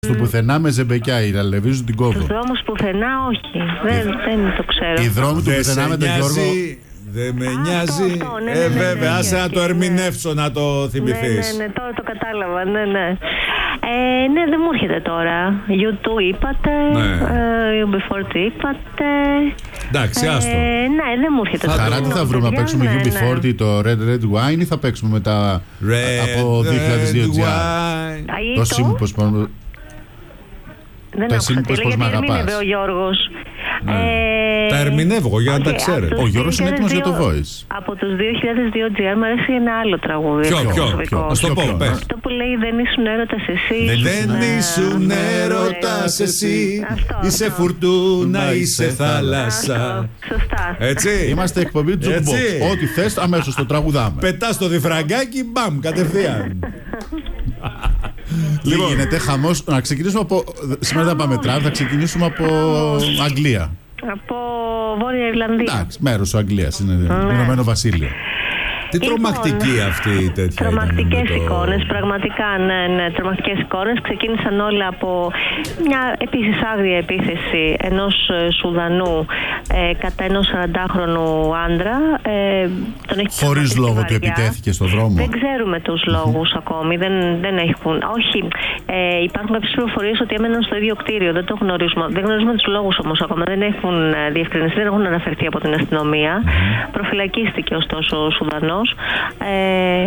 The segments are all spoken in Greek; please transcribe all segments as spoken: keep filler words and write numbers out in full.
Στο πουθενά με ζεμπεκιά, η Λαλεβίζου την κόβω. Στους δρόμους πουθενά όχι, δεν, δεν το ξέρω. Οι δρόμοι του πουθενά με τον Γιώργο. Δεν με νοιάζει. Αυτό, αυτό, ναι, ναι, ε, ναι, ναι, βέβαια, ναι, άσε ναι, να το ναι, ερμηνεύσω, να το θυμηθείς. Ναι, ναι, ναι, τώρα το κατάλαβα, ναι, ναι. Ε, ναι, δεν μου έρχεται τώρα. γιου τού είπατε, Ναι. ε, γιου μπι φορ τι είπατε. Εντάξει, άστο. Ε, ναι, δεν μου έρχεται τώρα. Χαρά, τι θα βρούμε, να παίξουμε γιου μπι φορ τι το Red Red Wine ή θα παίξουμε μετά Red, από δύο χιλιάδες δύο Red τζι αρ. Wine. Το σύμπου πως πάνω. Δεν το άκουσα σύμπου τι λέει, πως με γιατί αγαπάς. ερμήνευε ο Γιώργος. Ναι. Ε, Τα ερμηνεύω για να όχι, τα ξέρετε. από τους Ο Γιώργος είναι έτοιμος για το δύο χιλιάδες Voice. δύο Από τους δύο χιλιάδες δύο τζι αρ μου αρέσει ένα άλλο τραγούδι. Ποιο, αυτό ποιο, προσωπικό. ποιο, ας το πω, ποιο, πες. Αυτό που λέει δεν ήσουν έρωτας εσύ. Δεν ήσουν έρωτας εσύ. Αυτό, Είσαι αυτό. φουρτούνα, είσαι θάλασσα. Αυτό, σωστά. Έτσι. Είμαστε εκπομπή Jukebox. Έτσι. Ό,τι θες αμέσως το τραγουδάμε. Πετάς το διφραγκάκι, μπαμ, κατευθείαν. Τι γίνεται, χαμός. Να ξεκινήσουμε από. Σήμερα δεν πάμε τραβ, θα ξεκινήσουμε από Αγγλία. Από Βόρεια Ιρλανδία. Εντάξει, μέρος Αγγλίας είναι. Ηνωμένο Βασίλειο. Τι Λοιπόν, τρομακτική αυτή η τέτοια. Τρομακτικές ήταν με το- εικόνες, πραγματικά ναι, ναι, τρομακτικές εικόνες. Ξεκίνησαν όλα από μια επίσης άγρια επίθεση ενός ε, Σουδανού ε, κατά ενός σαραντάχρονου άντρα. Ε, τον έχει Χωρίς τραυματίσει λόγο του βαριά. επιτέθηκε στο δρόμο. Δεν ξέρουμε τους λόγους ακόμη, δεν, δεν έχουν. Όχι, ε, υπάρχουν κάποιες πληροφορίες ότι έμεναν στο ίδιο κτίριο, δεν το γνωρίζουμε. Δεν γνωρίζουμε τους λόγους όμως ακόμα, δεν έχουν ε, διευκρινιστεί, δεν έχουν αναφερθεί από την αστυνομία. Προφυλακίστηκε ωστόσο ο Σουδανός. Ε,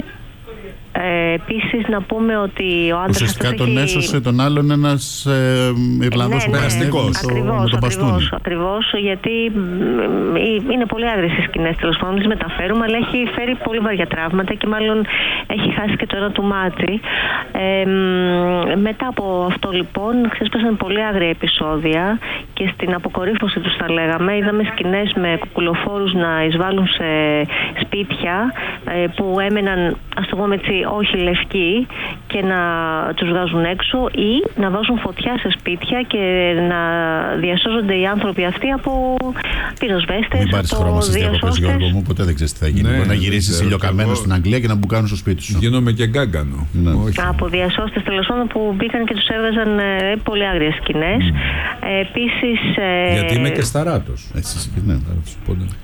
ε, επίσης να πούμε ότι ο άντρας Ουσιαστικά αυτός τον έχει... έσωσε τον άλλον ένας ε, Ιρλανδός ναι, ναι, περαστικός. με το, ακριβώς, με τον μπαστούνι. ακριβώς, ακριβώς, γιατί μ, ε, είναι πολύ άγριες οι σκηνές, τέλος πάντων, τις μεταφέρουμε, αλλά έχει φέρει πολύ βαριά τραύματα και μάλλον έχει χάσει και το ένα του μάτι. Ε, μ, μετά από αυτό λοιπόν ξέσπασαν πολύ άγρια επεισόδια και στην αποκορύφωση τους θα λέγαμε είδαμε σκηνές με κουκουλοφόρους να εισβάλλουν σε σπίτια ε, που έμεναν, ας το πούμε έτσι, όχι λευκοί και να τους βγάζουν έξω ή να βάζουν φωτιά σε σπίτια και να διασώζονται οι άνθρωποι αυτοί από πυροσβέστες, Μην πάρεις χρώμα από στις διακοπές, Γιώργο διασώστες. μου, ποτέ δεν ξέρεις τι θα γίνει. Ναι, Μπορεί να ναι, γυρίσεις ξέρω, ηλιοκαμένος εγώ- στην Αγγλία και να μπουκάνουν στο σπίτι σου. Γίνομαι και γκάγκανο. Ναι. Όχι. Από διασώστες τέλος πάντων που μπήκαν και τους έβγαζαν ε, πολύ άγριες σκηνές. Mm. Ε, επίσης... ε, Γιατί είμαι και σταράτος. Έτσι, ναι. Θα σου πω, ναι.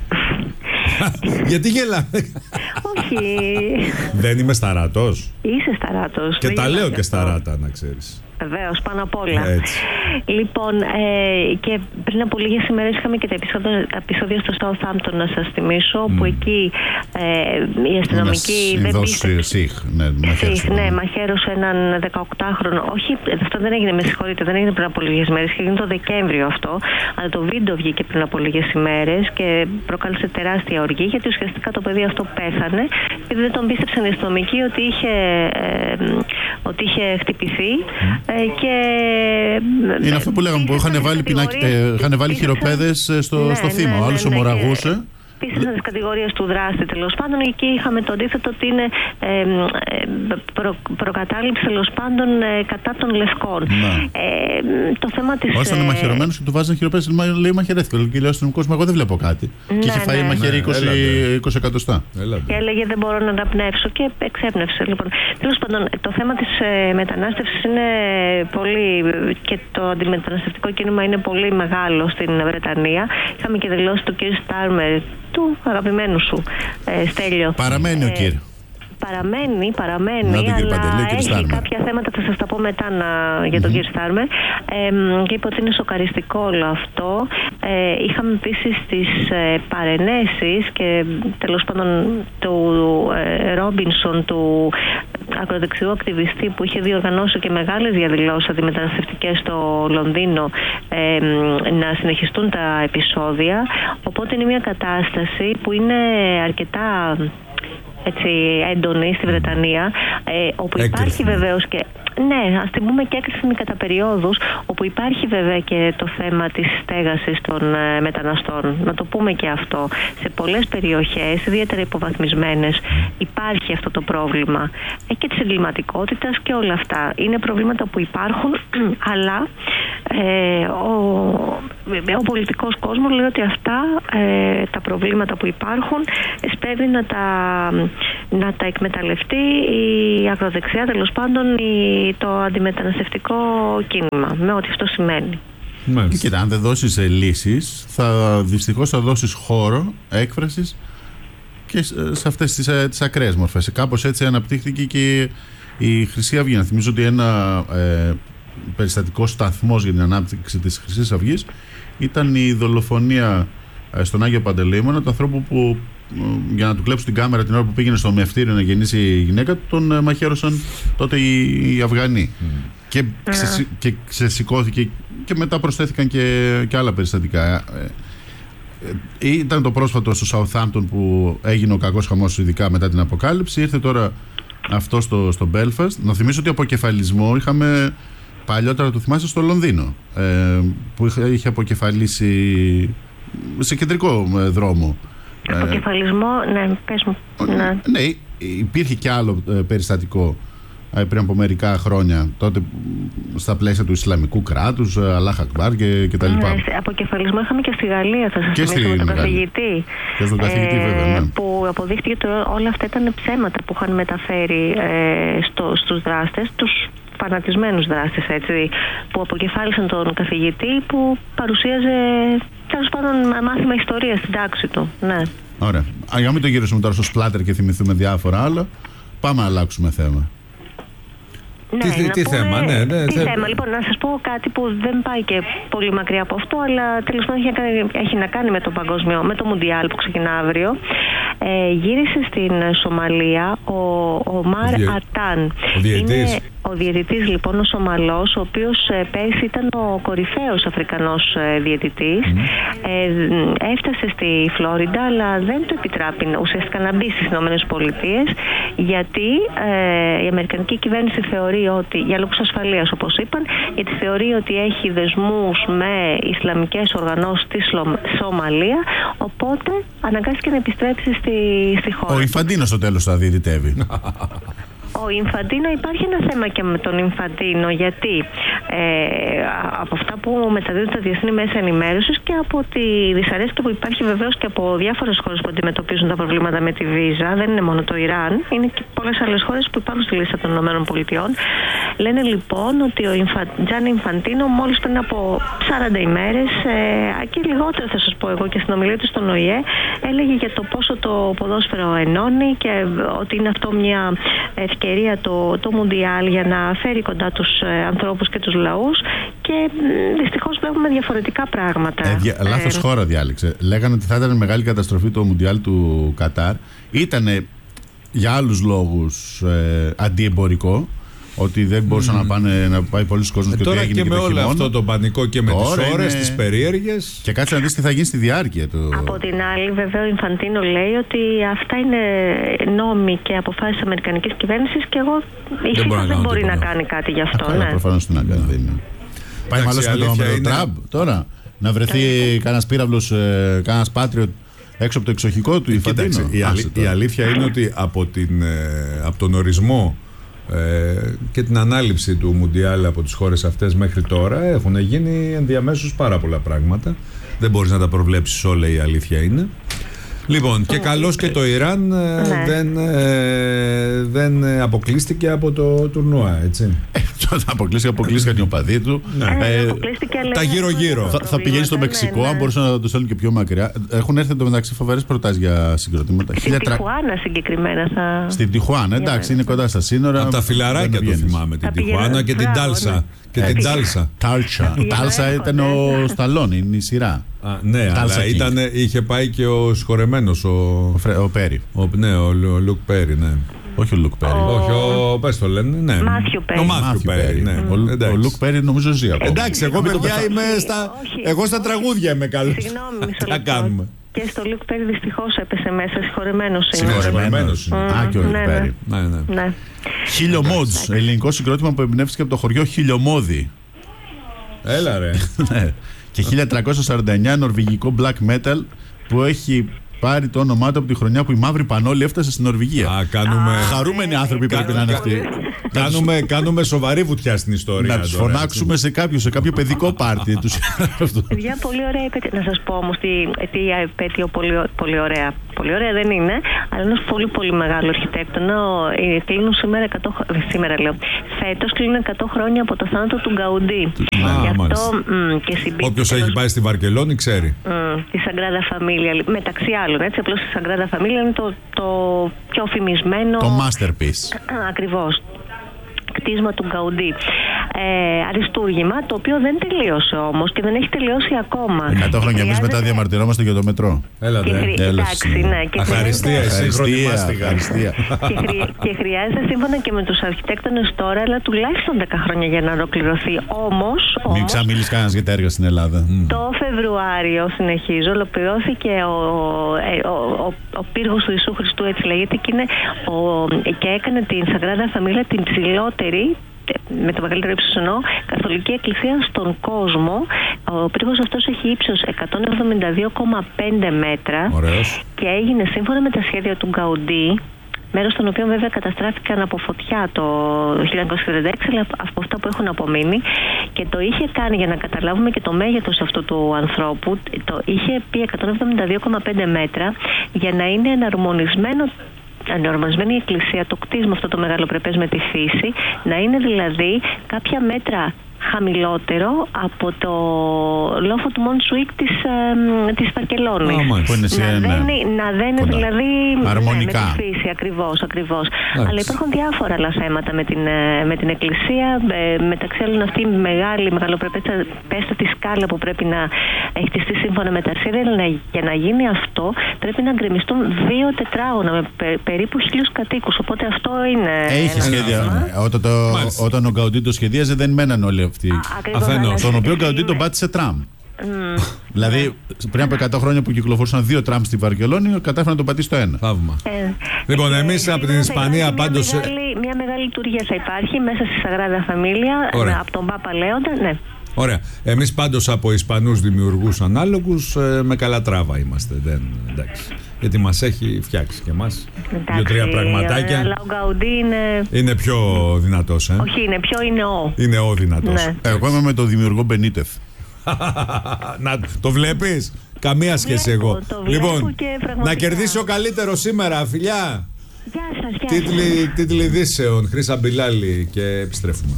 Γιατί γελάμε. Όχι, Δεν είμαι σταράτος. είσαι σταράτος. Και δεν τα λέω γελάς και γι' αυτό. σταράτα, να ξέρεις. Βεβαίως, πάνω απ' όλα. Έτσι. Λοιπόν, ε, και πριν από λίγες ημέρες είχαμε και τα επεισόδια, τα επεισόδια στο Southampton, να σας θυμίσω, που εκεί ε, οι αστυνομικοί δεν πίστεψαν. Σιχ, ναι, μαχαίρωσε. Σιχ, ναι, μαχαίρωσε έναν δεκαοκτάχρονο. Όχι, αυτό δεν έγινε, με συγχωρείτε, δεν έγινε πριν από λίγες ημέρες, είχε γίνει το Δεκέμβριο αυτό. Αλλά το βίντεο βγήκε πριν από λίγες ημέρες και προκάλεσε τεράστια οργή, γιατί ουσιαστικά το παιδί αυτό πέθανε, επειδή δεν τον πίστεψαν οι αστυνομικοί ότι είχε, ε, ότι είχε χτυπηθεί. Ε, και, Είναι αυτό που λέγαμε, που είχαν βάλει, πινάκι, ε, είχαν βάλει χειροπέδες ε, στο, ναι, στο ναι, θύμα. ναι, Ο άλλος ναι, ναι, ομοραγούσε. Πίστεψαν τις κατηγορίες του δράστη τέλος πάντων. Εκεί είχαμε το αντίθετο ότι είναι ε, ε, προ, προκατάληψη τέλος πάντων ε, κατά των λευκών. Ναι. Ε, το θέμα της. Όσο ήταν μαχαιρωμένος και του βάζανε χειροπέδες, λέει μαχαιρέθηκε. Και λέει ο αστυνομικός, μα εγώ δεν βλέπω κάτι. Ναι, Και είχε φάει ναι. μαχαίρι Ναι, είκοσι, έλατε. είκοσι εκατοστά. Έλατε. Και έλεγε δεν μπορώ να αναπνεύσω και εξέπνευσε. Λοιπόν, τέλος πάντων, το θέμα της ε, μετανάστευσης είναι πολύ, και το αντιμεταναστευτικό κίνημα είναι πολύ μεγάλο στην Βρετανία. Είχαμε και δηλώσει του κ. Στάρμερ, του αγαπημένου σου, ε, Στέλιο. Παραμένει ο Ε, κύριος. Παραμένει, παραμένει, Να τον κύριε αλλά Παντελή, κύριε έχει Στάρμερ. κάποια θέματα, θα σας τα πω μετά να, για τον mm-hmm. κύριο Στάρμερ. Ε, και είπε ότι είναι σοκαριστικό όλο αυτό. Ε, είχαμε επίσης τις ε, παρενέσεις και τέλος πάντων του ε, Ρόμπινσον, του ακροδεξιού ακτιβιστή που είχε διοργανώσει και μεγάλες διαδηλώσεις αντιμεταναστευτικές στο Λονδίνο, ε, να συνεχιστούν τα επεισόδια. Οπότε είναι μια κατάσταση που είναι αρκετά έτσι έντονη στη Βρετανία, ε, όπου υπάρχει Έκρηθμη. βεβαίως και ναι, ας την πούμε και έκρηθμη κατά περιόδους, όπου υπάρχει βέβαια και το θέμα της στέγασης των ε, μεταναστών. Να το πούμε και αυτό. Σε πολλές περιοχές, ιδιαίτερα υποβαθμισμένες, υπάρχει αυτό το πρόβλημα. Ε, και της εγκληματικότητας και όλα αυτά. Είναι προβλήματα που υπάρχουν, αλλά ε, ο ο πολιτικός κόσμος λέει ότι αυτά ε, τα προβλήματα που υπάρχουν σπέβει να τα, να τα εκμεταλλευτεί η ακροδεξιά, τέλος πάντων η, το αντιμεταναστευτικό κίνημα, με ό,τι αυτό σημαίνει. Μάλιστα. Κοίτα, αν δεν δώσεις ε, λύσεις, θα, δυστυχώς θα δώσεις χώρο έκφρασης και σε αυτές τις, ε, τις ακραίες μορφές. Κάπως έτσι αναπτύχθηκε και η Χρυσή Αυγή. Να θυμίζω ότι ένα ε, περιστατικό σταθμός για την ανάπτυξη της Χρυσής Αυγής ήταν η δολοφονία ε, στον Άγιο Παντελεήμονα του ανθρώπου που ε, για να του κλέψουν την κάμερα την ώρα που πήγαινε στο μευτήριο να γεννήσει η γυναίκα του, τον ε, μαχαίρωσαν τότε οι, οι Αυγανοί. Mm. Και, ξεσυ, και ξεσηκώθηκε και μετά προσθέθηκαν και, και άλλα περιστατικά. Ε, ε, ήταν το πρόσφατο στο Southampton που έγινε ο κακός χαμός, ειδικά μετά την αποκάλυψη. Ήρθε τώρα αυτό στο, στο Belfast. Να θυμίσω ότι αποκεφαλισμό είχαμε παλιότερα, το θυμάσαι, στο Λονδίνο, ε, που είχε, είχε αποκεφαλίσει σε κεντρικό ε, δρόμο. Αποκεφαλισμό, ε, ναι, πες μου. Ναι, ναι, υπήρχε και άλλο ε, περιστατικό ε, πριν από μερικά χρόνια, τότε στα πλαίσια του Ισλαμικού κράτους, ε, Αλάχ Ακμπάρ και, και τα λοιπά. Ναι, αποκεφαλισμό είχαμε και στη Γαλλία, θα σας θυμίσω, με τον καθηγητή. Και στον καθηγητή, ε, βέβαια, ναι. Που αποδείχτηκε ότι όλα αυτά ήταν ψέματα που είχαν μεταφέρει ε, στο, στους δράστες, τους φανατισμένους δράστες, έτσι, που αποκεφάλισαν τον καθηγητή που παρουσίαζε, τέλος πάντων, μάθημα ιστορίας στην τάξη του. Ναι. Ωραία. Α, για να μην το γυρίσουμε τώρα στο σπλάτερ και θυμηθούμε διάφορα άλλα, πάμε να αλλάξουμε θέμα. Ναι, τι τι πούμε, θέμα, ναι, ναι. Τι θε... θέμα, λοιπόν, να σας πω κάτι που δεν πάει και πολύ μακριά από αυτό, αλλά τέλος πάντων έχει, έχει να κάνει με το παγκόσμιο, με το Μουντιάλ που ξεκινά αύριο. Ε, γύρισε στην Σομαλία ο, ο Μαρ Διε... Ατάν. Ο διαιτητής. Είναι ο διαιτητής, λοιπόν, ο Σομαλός, ο οποίος ε, πέρσι ήταν ο κορυφαίος Αφρικανός ε, διαιτητής. Mm. Ε, έφτασε στη Φλόριντα, αλλά δεν του επιτράπει ουσιαστικά να μπει στις Ηνωμένες Πολιτείες, γιατί ε, η Αμερικανική κυβέρνηση θεωρεί ότι, για λόγους ασφαλείας όπως είπαν, γιατί θεωρεί ότι έχει δεσμούς με Ισλαμικές οργανώσεις στη Σομαλία, οπότε αναγκάστηκε να επιστρέψει στη, στη χώρα. Ο Ινφαντίνο στο τέλος θα διαιτητεύει. Ο Ινφαντίνο, υπάρχει ένα θέμα και με τον Ινφαντίνο, γιατί ε, από αυτά που μεταδίδουν τα διεθνή μέσα ενημέρωσης και από τη δυσαρέσκεια που υπάρχει βεβαίως και από διάφορες χώρες που αντιμετωπίζουν τα προβλήματα με τη βίζα, δεν είναι μόνο το Ιράν, είναι και πολλές άλλες χώρες που υπάρχουν στη λίστα των ΗΠΑ. Λένε λοιπόν ότι ο Ινφα, Τζάνι Ινφαντίνο μόλις πριν από σαράντα ημέρες ε, και λιγότερο θα σας πω εγώ, και στην ομιλία του στον Ο Η Ε έλεγε για το πόσο το ποδόσφαιρο ενώνει και ότι είναι αυτό μια ευκαιρία το, το Μουντιάλ για να φέρει κοντά τους ε, ανθρώπους και τους λαούς, και ε, δυστυχώς βλέπουμε διαφορετικά πράγματα. Ε, δια, λάθος ε, χώρα διάλεξε. Λέγανε ότι θα ήταν μεγάλη καταστροφή το Μουντιάλ του Κατάρ. Ήτανε για άλλους λόγους ε, αντιεμπορικό, ότι δεν μπορούσαν mm. να, πάνε, να πάει πολλοί κόσμος, ε, και τώρα ότι έγινε και, και με όλο αυτό το πανικό και με τώρα τις ώρες, είναι... τις περίεργες. Και κάτσε να δεις τι θα γίνει στη διάρκεια του. Από την άλλη, βέβαια, ο Ινφαντίνο λέει ότι αυτά είναι νόμοι και αποφάσεις της Αμερικανικής κυβέρνησης, και εγώ ίσως δεν μπορεί να κάνει κάτι γι' αυτό. Ναι. Προφανώς τι να κάνει. Ναι. Πάει μάλλον με τον είναι... Τραμπ τώρα να βρεθεί κανένας πύραυλος, ε, κανένας Patriot έξω από το εξοχικό του Ινφαντίνο. Η, αλή, η αλήθεια είναι ότι από, την, ε, από τον ορισμό Ε, και την ανάληψη του Μουντιάλ από τις χώρες αυτές μέχρι τώρα έχουν γίνει ενδιαμέσως πάρα πολλά πράγματα. Δεν μπορείς να τα προβλέψεις όλα, η αλήθεια είναι. Λοιπόν, και καλώς και το Ιράν ναι. δεν, ε, δεν αποκλείστηκε από το τουρνουά, έτσι. Ε, αποκλείστηκε, αποκλείστηκαν οι οπαδοί του. Ναι. Ε, τα γύρω-γύρω. Θα, θα πηγαίνει στο Μεξικό, ναι, αν μπορούσαν να το στέλνουν και πιο μακριά. Έχουν έρθει εντωμεταξύ φοβερές προτάσεις για συγκροτήματα. Στην Τιχουάνα συγκεκριμένα θα. Στην Τιχουάνα, εντάξει, είναι κοντά στα σύνορα. Από τα φιλαράκια το θυμάμαι, την Τιχουάνα και την Τάλσα. Και την Τάλσα. Τάλσα ήταν ο Σταλόνι, είναι η σειρά. Α, ναι, αλλά ήταν, είχε πάει και ο συγχωρεμένος, ο, ο Πέρι. Ο, ναι, ο, ο Λουκ Πέρι, ναι. Όχι ο Λουκ Πέρι. Ο... Όχι, ο, πες το λένε, ναι. Μάθιου Πέρι. Ο Μάθιου Πέρι, ναι. Mm. Ο, ο Λουκ Πέρι νομίζω ζει ακόμα. Εντάξει, εγώ παιδιά είμαι στα... Εγώ στα τραγούδια είμαι καλός. Συγγνώμη, μισό λεπτό. Τι κάνουμε. Και στο Λουκ Πέρι δυστυχώς έπεσε μέσα, συγχωρεμένος είναι. Συγχωρεμένος είναι. Α, και ο Λουκ Πέρι. Χίλιο Μόντς, ελληνικό συγκρότημα που εμπνεύστηκε από το χωριό Χιλιομώδη. Έλα ρε. Και χίλια τριακόσια σαράντα εννιά νορβηγικό black metal που έχει πάρει το όνομά του από τη χρονιά που η Μαύρη Πανόλη έφτασε στην Νορβηγία. Α, κάνουμε... Χαρούμενοι άνθρωποι Κα... πρέπει να είναι αυτοί. Κάνουμε, κάνουμε σοβαρή βουτιά στην ιστορία. Να τους φωνάξουμε σε κάποιο, σε κάποιο παιδικό πάρτι. Παιδιά, πολύ ωραία επέτειο. Να σας πω όμως τι, τι επέτειο πολύ, πολύ ωραία. Πολύ ωραία δεν είναι, αλλά ένας πολύ πολύ μεγάλο αρχιτέκτονα. Κλείνουν σήμερα εκατό, σήμερα λέω, φέτος κλείνουν εκατό χρόνια από το θάνατο του Γκαουντί. Όποιος έχει πάει στη Βαρκελόνη ξέρει. Mm, τη Sagrada Familia, μεταξύ άλλων. Έτσι, απλώς η Sagrada Familia είναι το, το πιο φημισμένο. Το masterpiece. Ακριβώς. Κτίσμα του Γκαουντί. Ε, αριστούργημα, το οποίο δεν τελείωσε όμως και δεν έχει τελειώσει ακόμα. εκατό χρόνια εμείς μετά διαμαρτυρόμαστε για το μετρό. Έλα, και χρει... Εντάξει, ναι. Και αχαριστία, εσύ αχαριστία. και, χρει... και χρειάζεται σύμφωνα και με τους αρχιτέκτονες τώρα, αλλά τουλάχιστον δέκα χρόνια για να ολοκληρωθεί. Όμως. Μην ξαμίλεις κανένας για τα έργα στην Ελλάδα. Το Φεβρουάριο, συνεχίζω, ολοκληρώθηκε ο, ο, ο, ο, ο πύργος του Ιησού Χριστού, έτσι λέγεται, και, είναι ο, και έκανε την Sagrada Familia την ψηλότερη, με το μεγαλύτερο ύψος εννοώ, καθολική εκκλησία στον κόσμο. Ο πύργος αυτός έχει ύψος εκατόν εβδομήντα δύο κόμμα πέντε μέτρα. Ωραίος. Και έγινε σύμφωνα με τα σχέδια του Γκαουντί, μέρος των οποίων βέβαια καταστράφηκαν από φωτιά το χίλια εννιακόσια τριάντα έξι, αλλά από αυτά που έχουν απομείνει. Και το είχε κάνει, για να καταλάβουμε και το μέγεθος αυτού του ανθρώπου, το είχε πει εκατόν εβδομήντα δύο κόμμα πέντε μέτρα για να είναι εναρμονισμένο. Ανορμασμένη η εκκλησία, το κτίσμα αυτό το μεγαλοπρεπές με τη φύση, να είναι δηλαδή κάποια μέτρα χαμηλότερο από το λόφο του Μοντσουίκ της, ε, της Βαρκελόνης. Oh, που είναι σε να, ένα... δένει, να δένει δηλαδή αρμονικά. Ναι, με τη φύση, ακριβώς, ακριβώς. Άξι. Αλλά υπάρχουν διάφορα άλλα θέματα με την, με την εκκλησία, ε, μεταξύ άλλων αυτή η μεγάλη, μεγαλοπρεπέστατη σκάλα που πρέπει να έχει χτιστεί σύμφωνα με τα αρχαία. Για να γίνει αυτό πρέπει να γκρεμιστούν δύο τετράγωνα με πε, περίπου χίλιους κατοίκους, οπότε αυτό είναι... Έχει σχέδια. Όταν, το, όταν ο Γκαουντί το σχεδίαζε δεν μέναν όλοι αυτοί. Αφενός. Τον οποίο Γκαουντί τον πάτησε τραμ. Mm. Δηλαδή πριν από εκατό χρόνια που κυκλοφορούσαν δύο τραμ στη Βαρκελόνη, κατάφερε να τον πατήσει το ένα. Θαύμα. Ε, λοιπόν, εμείς ε, από την Ισπανία πάντως. Μια μεγάλη, μια μεγάλη λειτουργία θα υπάρχει μέσα στη Sagrada Familia, ε, από τον Πάπα Λέοντα, ναι. Ωραία. Εμείς πάντως από Ισπανούς δημιουργούς ανάλογους ε, με καλά τράβα είμαστε. Δεν, εντάξει. Γιατί μας έχει φτιάξει και εμάς δύο-τρία πραγματάκια. Αλλά ο Γκαουντί είναι... είναι πιο δυνατός, ε. Όχι, είναι πιο είναι ο. Είναι ο δυνατός. Ναι. Εγώ είμαι με τον δημιουργό Μπενίτεθ. Να το βλέπεις. Καμία σχέση βλέπω, εγώ. Λοιπόν, να κερδίσει ο καλύτερο σήμερα, φιλιά. Γεια σας, γεια Τίτλοι, τίτλοι ειδήσεων, Χρύσα Μπιλάλη, και επιστρέφουμε.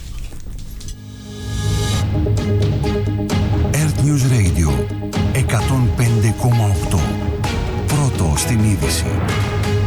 Earth News Radio εκατόν πέντε κόμμα οκτώ. Πρώτο στην είδηση.